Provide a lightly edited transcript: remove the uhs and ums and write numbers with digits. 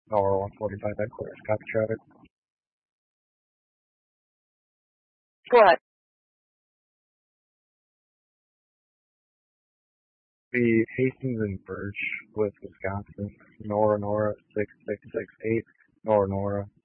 Nora 145 headquarters. Copy traffic. Go ahead. The Hastings and Birch with Wisconsin. Nora 6668. Nora